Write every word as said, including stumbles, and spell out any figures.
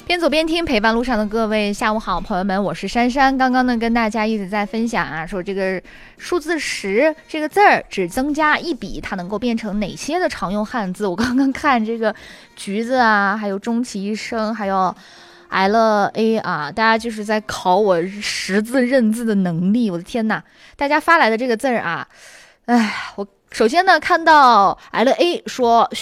边走边听，陪伴路上的各位下午好，朋友们，我是珊珊。刚刚呢跟大家一直在分享啊，说这个数字十这个字儿只增加一笔，它能够变成哪些的常用汉字？我刚刚看这个橘子啊，还有终其一生，还有 L A 啊，大家就是在考我识字认字的能力。我的天哪，大家发来的这个字儿啊，哎，我首先呢看到 L A 说